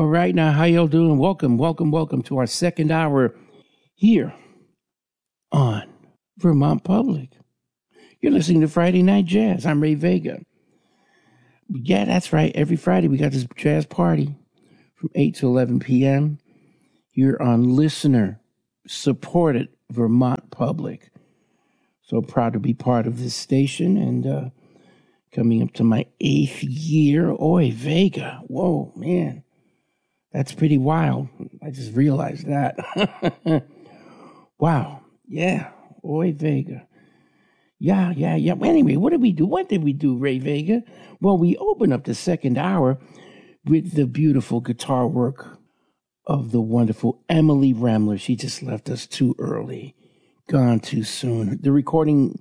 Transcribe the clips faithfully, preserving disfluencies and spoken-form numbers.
All right, now, how y'all doing? Welcome, welcome, welcome to our second hour here on Vermont Public. You're listening to Friday Night Jazz. I'm Ray Vega. Yeah, that's right. Every Friday we got this jazz party from eight to eleven p.m. here on listener-supported Vermont Public. So proud to be part of this station and uh, coming up to my eighth year. Oy Vega. Whoa, man. That's pretty wild. I just realized that. Wow. Yeah. Oy Vega. Yeah, yeah, yeah. Well, anyway, what did we do? What did we do, Ray Vega? Well, we opened up the second hour with the beautiful guitar work of the wonderful Emily Ramler. She just left us too early. Gone too soon. The recording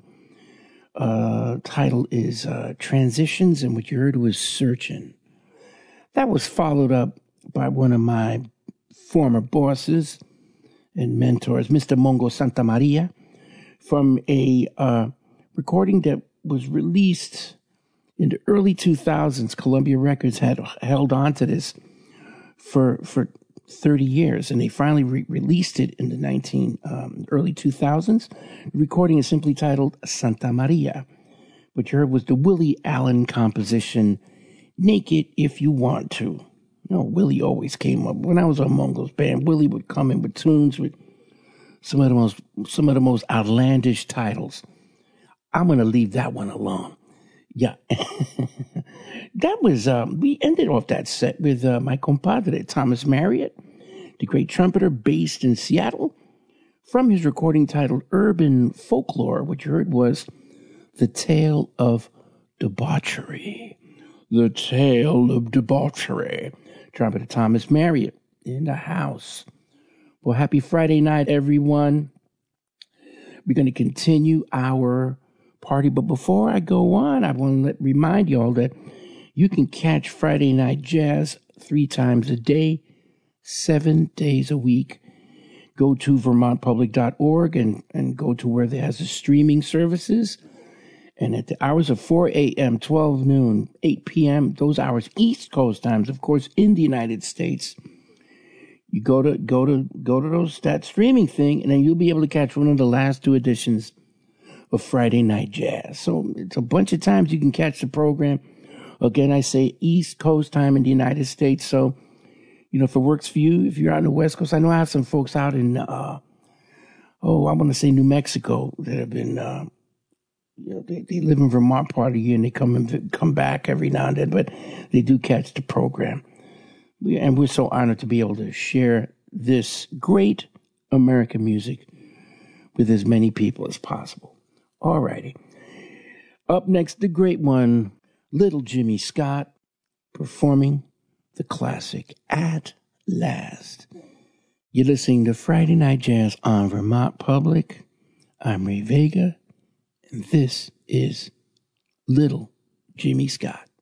uh, title is uh, Transitions, and what you heard was Searching. That was followed up by one of my former bosses and mentors, Mister Mongo Santamaria, from a uh, recording that was released in the early two thousands. Columbia Records had held on to this for for thirty years, and they finally re- released it in the nineteen um, early two thousands. The recording is simply titled Santa Maria, which you heard was the Willie Allen composition, Naked If You Want To. You know, Willie always came up. When I was on Mongo's band, Willie would come in with tunes with some of the most some of the most outlandish titles. I'm going to leave that one alone. Yeah. That was, um, we ended off that set with uh, my compadre, Thomas Marriott, the great trumpeter based in Seattle, from his recording titled Urban Folklore. What you heard was The Tale of Debauchery. The Tale of Debauchery. Trumpeter Thomas Marriott in the house. Well, happy Friday night, everyone. We're going to continue our party. But before I go on, I want to let, remind y'all that you can catch Friday Night Jazz three times a day, seven days a week. Go to vermont public dot org and, and go to where there has the streaming services. And at the hours of four a.m., twelve noon, eight p.m., those hours, East Coast times, of course, in the United States, you go to go to go to those that streaming thing, and then you'll be able to catch one of the last two editions of Friday Night Jazz. So it's a bunch of times you can catch the program. Again, I say East Coast time in the United States. So, you know, if it works for you, if you're out in the West Coast, I know I have some folks out in, uh, oh, I want to say New Mexico that have been, uh, you know, they, they live in Vermont part of the year and they come and come back every now and then, but they do catch the program. We, and we're so honored to be able to share this great American music with as many people as possible. All righty. Up next, the great one, Little Jimmy Scott, performing the classic At Last. You're listening to Friday Night Jazz on Vermont Public. I'm Ray Vega, and this is Little Jimmy Scott.